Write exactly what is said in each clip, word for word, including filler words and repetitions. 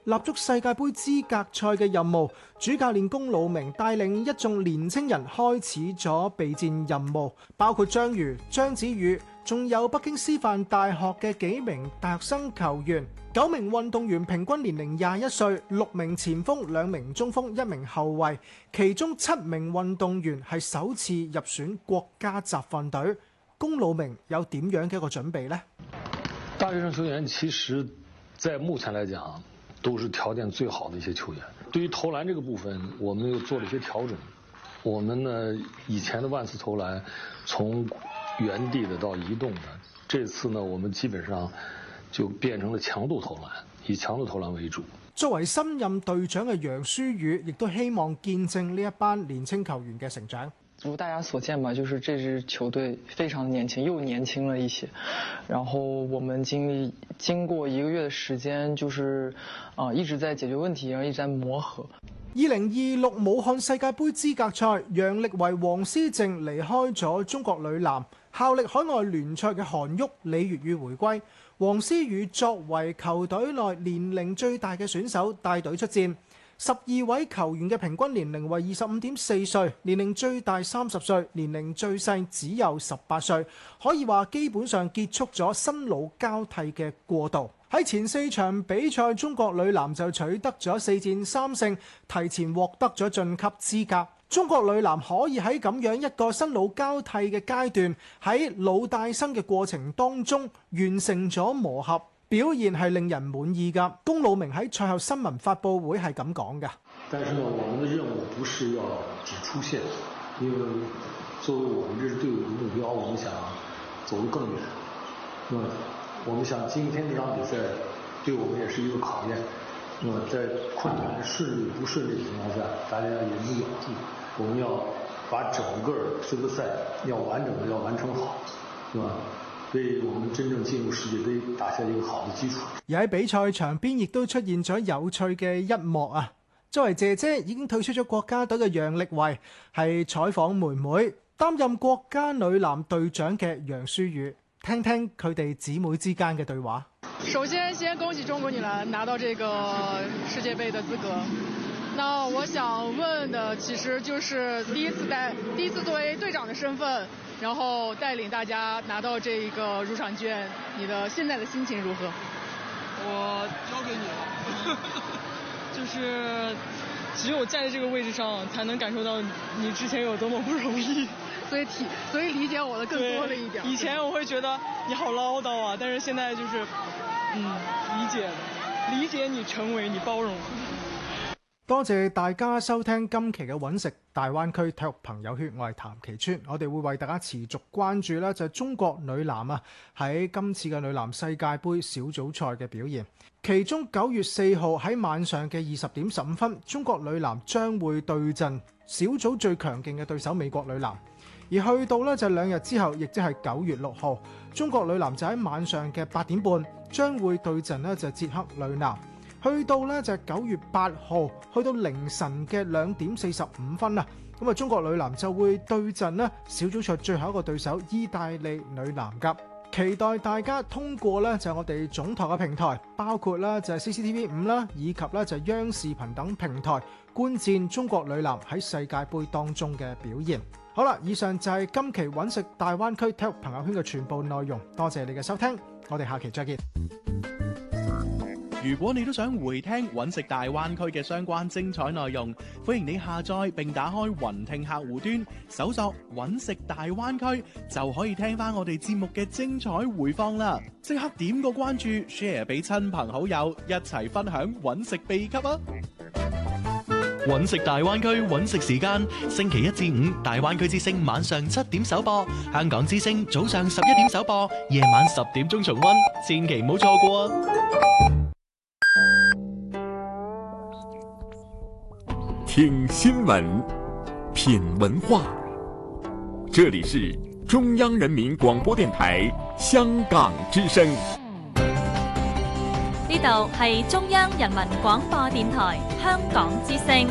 立足世界盃資格賽嘅任務，主教練龔魯鳴帶領一眾年青人開始咗備戰任務，包括張瑜、張子宇，仲有北京師範大學嘅幾名大學生球員。九名運動員平均年齡廿一歲，六名前鋒、兩名中鋒、一名後衛，其中七名運動員係首次入選國家集訓隊。龔魯鳴有點樣嘅一個準備呢？ 大學生球員其實在目前來講都是條件最好的一些球員。對於投籃這個部分，我們又做了一些調整。我們呢，以前的萬次投籃從原地的到移動的，這次呢，我們基本上就變成了強度投籃，以強度投籃為主。 作為新任隊長嘅楊舒宇，亦都希望見證呢一班年輕球員嘅成長。 如大家所見吧，就是這支球隊非常年輕，又年輕了一些。然後我們經歷經過一個月的時間，就是啊、呃、一直在解決問題，然後一直在磨合。 二零二六武漢世界盃資格賽，楊力維、黃思靜離開咗中國女籃，效力海外聯賽嘅韓旭、李月宇回歸。黃思雨作為球隊內年齡最大嘅選手，帶隊出戰。十二位球員嘅平均年齡為二十五點四歲，年齡最大三十歲，年齡最細只有十八歲，可以話基本上結束咗新老交替嘅過渡。喺前四場比賽，中國女籃就取得咗四戰三勝，提前獲得咗晉級資格。中國女籃可以喺咁樣一個新老交替嘅階段，喺老帶新嘅過程當中完成咗磨合。表現係令人滿意㗎。龔魯鳴喺賽後新聞發佈會係咁講㗎。 但是呢，我們的任務不是要只出線，因為作為我們這支隊伍的目標，我們想走得更遠。那麼我們想今天這場比賽對我們也是一個考驗。那麼在困難的順利不順利的情況下，大家也能咬住。我們要把整個這個賽要完整的要完成好，是吧？為我們真正進入世界盃打下一個好的基礎。 而喺比賽場邊亦都出現咗有趣嘅一幕啊！作為姐姐已經退出咗國家隊嘅楊力維係採訪妹妹，擔任國家女籃隊長嘅楊舒宇，聽聽佢哋姊妹之間嘅對話。 首先，先恭喜中國女籃拿到這個世界盃的資格。那我想問的其實就是第一次帶，第一次作為隊長的身份，然後帶領大家拿到這個入場券，你的現在的心情如何？ 我交給你了，就是只有站在這個位置上，才能感受到你之前有多麼不容易， 所以體所以理解我的更多了一點。 以前我會覺得你好嘮叨啊，但是現在就是嗯理解理解你，成為你包容。 多謝大家收聽今期嘅揾食大灣區體育朋友圈，我係譚其川，我哋會為大家持續關注咧就係中國女籃啊喺今次嘅女籃世界盃小組賽嘅表現。其中九月四號喺晚上嘅二十點十五分，中國女籃將會對陣小組最強勁嘅對手美國女籃。而去到咧就兩日之後，亦即係九月六號，中國女籃就喺晚上嘅八點半將會對陣咧就捷克女籃。去到咧就係九月八號，去到凌晨嘅兩點四十五分啊！咁啊，中國女籃就會對陣咧小組賽最後一個對手意大利女籃㗎。期待大家通過咧就係我哋總台嘅平台，包括啦就係 C C T V 五啦，以及咧就係央視頻等平台觀戰中國女籃喺世界盃當中嘅表現。好啦，以上就係今期揾食大灣區體育朋友圈嘅全部內容，多謝你嘅收聽，我哋下期再見。 如果你都想回聽揾食大灣區嘅相關精彩內容，歡迎你下載並打開雲聽客戶端，搜索揾食大灣區，就可以聽翻我哋節目嘅精彩回放啦！即刻點個關注 ，share 俾親朋好友，一齊分享揾食秘笈啊！揾食大灣區揾食時間，星期一至五大灣區之聲晚上七點首播，香港之聲早上十一點首播，夜晚十點鐘重溫，千祈唔好錯過啊！ 聽新聞，品文化，這裏是中央人民廣播電台香港之聲。 呢度係中央人民廣播電台香港之聲。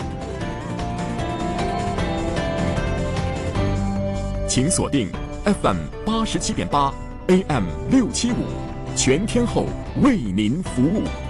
請鎖定 F M 八十七點八 A M 六七五，全天候為您服務。